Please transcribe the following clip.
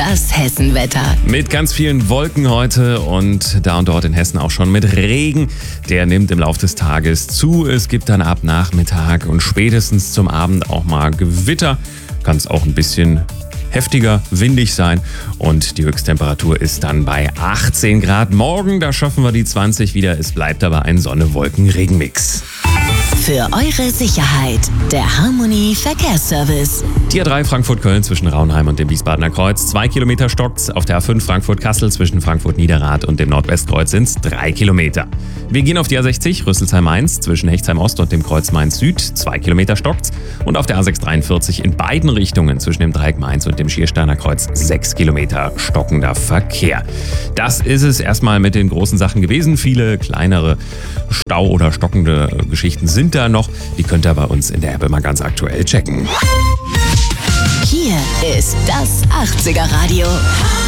Das Hessenwetter. Mit ganz vielen Wolken heute und da und dort in Hessen auch schon mit Regen. Der nimmt im Laufe des Tages zu. Es gibt dann ab Nachmittag und spätestens zum Abend auch mal Gewitter. Kann es auch ein bisschen heftiger, windig sein und die Höchsttemperatur ist dann bei 18 Grad. Morgen, da schaffen wir die 20 wieder. Es bleibt aber ein Sonne-Wolken-Regenmix. Für eure Sicherheit, der Harmony Verkehrsservice. Die A3 Frankfurt-Köln zwischen Raunheim und dem Wiesbadener Kreuz, 2 Kilometer stockt's. Auf der A5 Frankfurt-Kassel zwischen Frankfurt-Niederrad und dem Nordwestkreuz sind's 3 Kilometer. Wir gehen auf die A60 Rüsselsheim-Mainz zwischen Hechtsheim-Ost und dem Kreuz Mainz-Süd, 2 Kilometer stockt's. Und auf der A643 in beiden Richtungen zwischen dem Dreieck Mainz und dem Schiersteiner Kreuz 6 Kilometer stockender Verkehr. Das ist es erstmal mit den großen Sachen gewesen. Viele kleinere Stau- oder stockende Geschichten sind da noch. Die könnt ihr bei uns in der App immer ganz aktuell checken. Hier ist das 80er Radio.